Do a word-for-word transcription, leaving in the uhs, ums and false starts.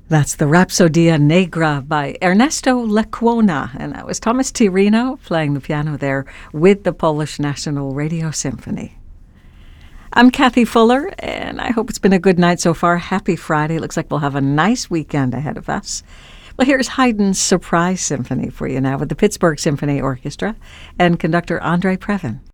That's the Rapsodia Negra by Ernesto Lecuona, and that was Thomas Tirino playing the piano there with the Polish National Radio Symphony. I'm Kathy Fuller, and I hope it's been a good night so far. Happy Friday. Looks like we'll have a nice weekend ahead of us. Well, here's Haydn's Surprise Symphony for you now with the Pittsburgh Symphony Orchestra and conductor Andre Previn.